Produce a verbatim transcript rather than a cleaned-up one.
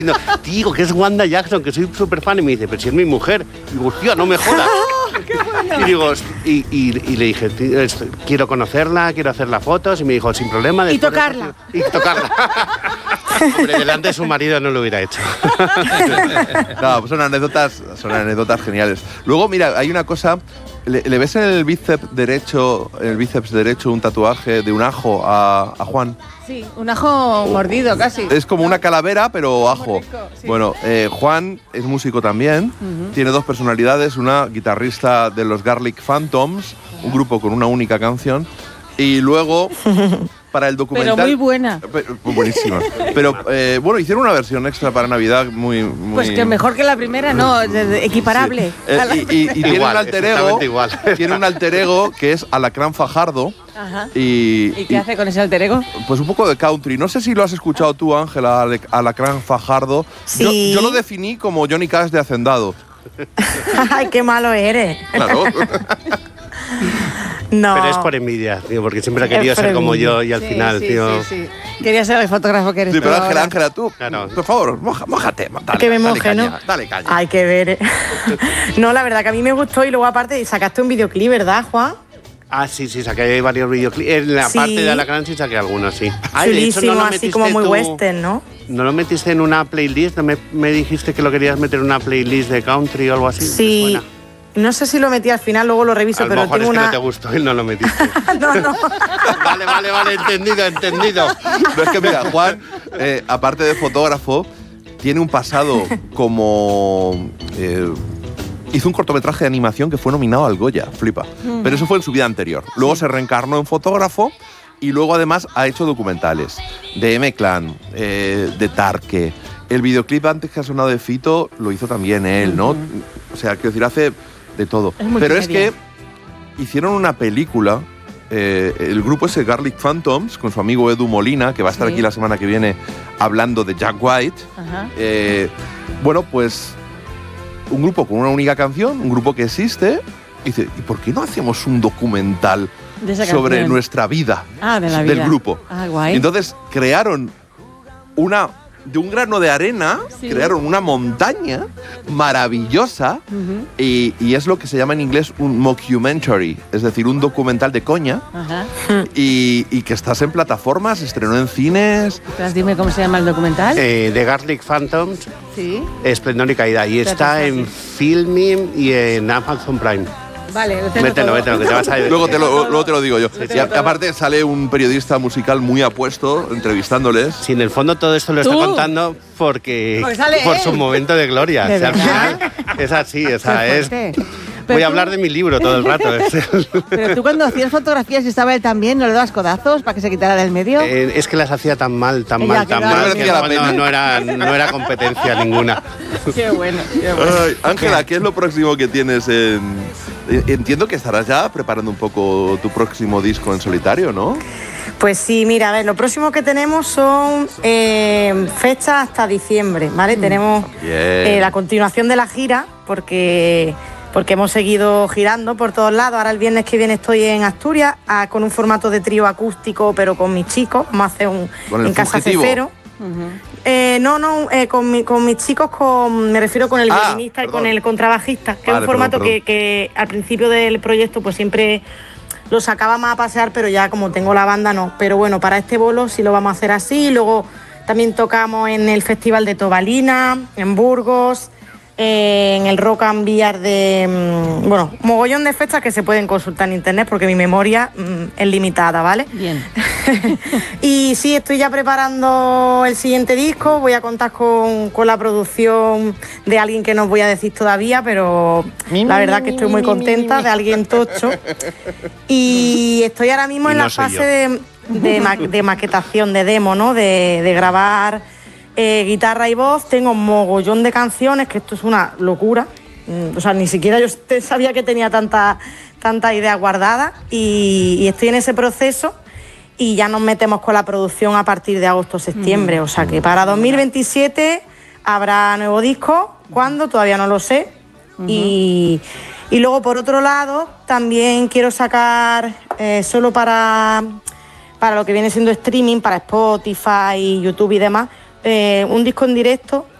No, digo que es Wanda Jackson, que soy súper fan, y me dice, pero si es mi mujer. Y digo, hostia, no me jodas. ¡Qué bueno! Y digo, y, y, y le dije, quiero conocerla, quiero hacer las fotos, y me dijo, sin problema. Y tocarla. De... Y tocarla. Hombre, delante de su marido no lo hubiera hecho. No, pues son anécdotas, son anécdotas geniales. Luego, mira, hay una cosa, le, le ves en el bíceps derecho, en el bíceps derecho un tatuaje de un ajo a, a Juan. Sí, un ajo mordido casi. Es como una calavera, pero ajo. rico, sí. Bueno, eh, Juan es músico también, uh-huh. Tiene dos personalidades, una guitarrista de los Garlic Phantoms, uh-huh. Un grupo con una única canción, y luego... para el documental. Pero muy buena. Buenísima. Pero eh, bueno, hicieron una versión extra para Navidad muy... muy... Pues que mejor que la primera, no, equiparable. Sí. Eh, y, y, y tiene igual, un alter ego, igual. Tiene un alter ego que es Alacrán Fajardo. Ajá. Y, ¿Y qué y, hace con ese alter ego? Pues un poco de country. No sé si lo has escuchado tú, Ángela, Alacrán Fajardo. Sí. Yo, yo lo definí como Johnny Cash de Hacendado. Ay, qué malo eres. Claro. No. Pero es por envidia, tío, porque siempre ha querido ser como yo y al sí, final, sí, tío... Sí, sí. Quería ser el fotógrafo que eres. Sí, pero tú Ángela, ahora. Ángela, tú, claro. Por favor, moja, mójate. Dale, que me dale moje, caña, ¿no? Dale caña. Hay que ver. No, la verdad que a mí me gustó y luego aparte sacaste un videoclip, ¿verdad, Juan? Ah, sí, sí, saqué varios videoclips. En la sí. parte de Alacrán sí saqué algunos, sí. Ah, chulísimo, no así como muy tú... western, ¿no? ¿No lo metiste en una playlist? ¿No me, me dijiste que lo querías meter en una playlist de country o algo así? Sí. No sé si lo metí al final, luego lo reviso, a pero lo mejor tengo es que una... no te gustó y no lo metiste. No, no. Vale, vale, vale, entendido, entendido. No, es que mira, Juan, eh, aparte de fotógrafo, tiene un pasado como... Eh, hizo un cortometraje de animación que fue nominado al Goya, flipa. Mm. Pero eso fue en su vida anterior. Luego se reencarnó en fotógrafo y luego además ha hecho documentales de M-Clan, eh, de Tarque. El videoclip antes que ha sonado de Fito lo hizo también él, ¿no? Uh-huh. O sea, quiero decir, hace de todo. Es Pero es que hicieron una película, eh, el grupo ese Garlic Phantoms, con su amigo Edu Molina, que va a estar sí. aquí la semana que viene hablando de Jack White. Uh-huh. Eh, bueno, pues un grupo con una única canción, un grupo que existe, y dice, ¿y por qué no hacemos un documental sobre canción? Nuestra vida, ah, de la del vida. grupo? Ah, guay. Y entonces crearon una... de un grano de arena, sí. crearon una montaña maravillosa uh-huh. y, y es lo que se llama en inglés un mockumentary, es decir, un documental de coña uh-huh. y, y que estás en plataformas, se estrenó en cines. Entonces, dime cómo se llama el documental. Eh, The Garlic Phantoms, sí. Esplendor y Caída, y está en Filmin y en Amazon Prime. Vale, lo mételo, mételo, que te vas a ir. Luego te lo, luego te lo digo yo. Sí, sí, y aparte sale un periodista musical muy apuesto entrevistándoles. Sí, en el fondo todo esto lo ¿Tú? está contando porque, porque sale por él. su momento de gloria. ¿De o sea, al final es así, o sea, es... Voy tú, a hablar de mi libro todo el rato. Pero tú cuando hacías fotografías y estaba él también, ¿no le dabas codazos para que se quitara del medio? Eh, es que las hacía tan mal, tan Ella mal, tan mal, que no, no, no, era, no era competencia ninguna. Qué bueno, qué bueno. Ángela, ¿qué es lo próximo que tienes en...? Entiendo que estarás ya preparando un poco tu próximo disco en solitario, ¿no? Pues sí, mira, a ver, lo próximo que tenemos son eh, fechas hasta diciembre, ¿vale? Mm. Tenemos eh, la continuación de la gira, porque... porque hemos seguido girando por todos lados. Ahora el viernes que viene estoy en Asturias a, con un formato de trío acústico, pero con mis chicos. Vamos a hacer un en Casa Cecero. Uh-huh. Eh, no, no, eh, con, mi, con mis chicos, con, me refiero con el ah, violinista y con el contrabajista, que vale, es un formato perdón, perdón. Que, que al principio del proyecto pues siempre lo sacábamos a pasear, pero ya como tengo la banda no. Pero bueno, para este bolo sí lo vamos a hacer así. Luego también tocamos en el Festival de Tobalina, en Burgos, eh, en el Rock and Beer de... Mmm, bueno, mogollón de fechas que se pueden consultar en internet porque mi memoria mmm, es limitada, ¿vale? Bien. Y sí, estoy ya preparando el siguiente disco. Voy a contar con, con la producción de alguien que no os voy a decir todavía, pero mi, la verdad mi, que estoy muy mi, contenta, mi, mi, de alguien tocho. Y estoy ahora mismo y en no la fase de, de, ma, de maquetación, de demo, ¿no? De, de grabar eh, guitarra y voz. Tengo un mogollón de canciones, que esto es una locura. O sea, ni siquiera yo sabía que tenía tanta, tanta idea guardada y, y estoy en ese proceso. Y ya nos metemos con la producción a partir de agosto-septiembre. Mm. O sea que para dos mil veintisiete habrá nuevo disco. ¿Cuándo? Todavía no lo sé. Uh-huh. Y, y luego, por otro lado, también quiero sacar eh, solo para, para lo que viene siendo streaming, para Spotify, YouTube y demás, eh, un disco en directo